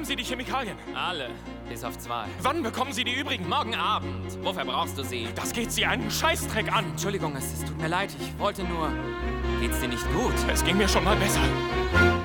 Sie die Chemikalien? Alle, bis auf 2. Wann bekommen Sie die übrigen? Morgen Abend. Wofür brauchst du sie? Das geht Sie einen Scheißdreck an. Entschuldigung, es tut mir leid. Ich wollte nur... Geht's dir nicht gut? Es ging mir schon mal besser.